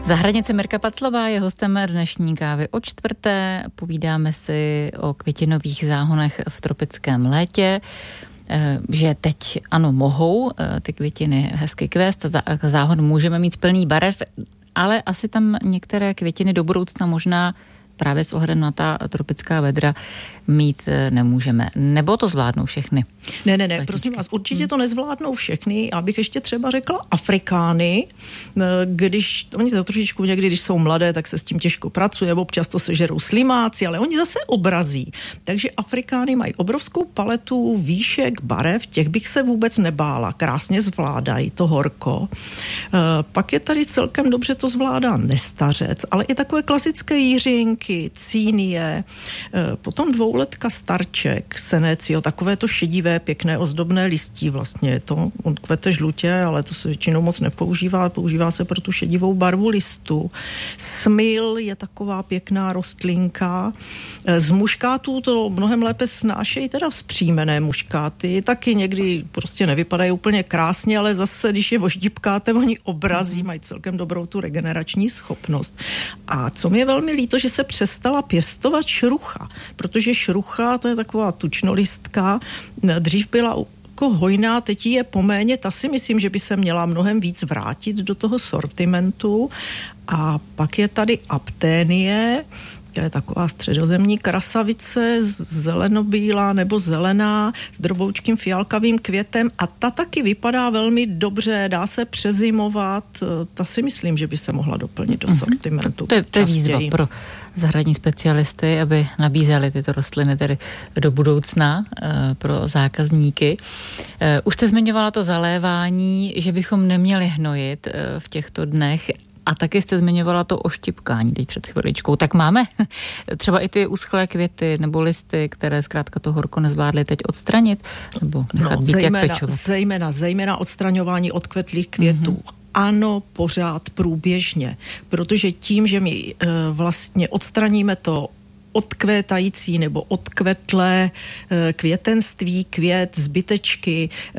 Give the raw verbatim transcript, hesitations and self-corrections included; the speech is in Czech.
Zahradnice Mirka Paclová je hostem dnešní kávy o čtvrté. Povídáme si o květinových záhonech v tropickém létě, že teď ano mohou ty květiny hezky kvést, záhon můžeme mít plný barev, ale asi tam některé květiny do budoucna možná právě s ohledem na ta tropická vedra mít nemůžeme. Nebo to zvládnou všechny? Ne, ne, ne, Letičky. Prosím vás, určitě to nezvládnou všechny. Já bych ještě třeba řekla Afrikány, když, oni to trošičku někdy, když jsou mladé, tak se s tím těžko pracuje, občas to sežerou slimáci, ale oni zase obrazí. Takže Afrikány mají obrovskou paletu výšek, barev, těch bych se vůbec nebála. Krásně zvládají to horko. Pak je tady celkem dobře to zvládá nestařec, ale i takové klasické jiřinky, cínie, potom dvouletka starček, senecio, takové to šedivé, pěkné, ozdobné listí vlastně. To, on kvete žlutě, ale to se většinou moc nepoužívá, používá se pro tu šedivou barvu listu. Smil je taková pěkná rostlinka. Z muškátů to mnohem lépe snášejí teda vzpřímené muškáty, taky někdy prostě nevypadají úplně krásně, ale zase, když je oždipkáte, oni obrazí, mají celkem dobrou tu regenerační schopnost. A co mi je velmi líto, že se přestala pěstovat šrucha, protože šrucha, to je taková tučnolistka, dřív byla jako hojná, teď je poméně, ta si myslím, že by se měla mnohem víc vrátit do toho sortimentu. A pak je tady apténie, je taková středozemní krasavice, zelenobílá nebo zelená, s droboučkým fialkavým květem a ta taky vypadá velmi dobře, dá se přezimovat, ta si myslím, že by se mohla doplnit do sortimentu. To je, to je výzva pro zahradní specialisty, aby nabízeli tyto rostliny tedy do budoucna e, pro zákazníky. E, už jste zmiňovala to zalévání, že bychom neměli hnojit e, v těchto dnech, a taky jste zmiňovala to oštěpkání teď před chviličkou. Tak máme třeba i ty uschlé květy nebo listy, které zkrátka to horko nezvládly teď odstranit? Nebo nechat no, být zejména, jak pečovat? Zejména, zejména odstraňování odkvetlých květů. Mm-hmm. Ano, pořád průběžně. Protože tím, že my e, vlastně odstraníme to odkvétající nebo odkvetlé květenství, květ, zbytečky,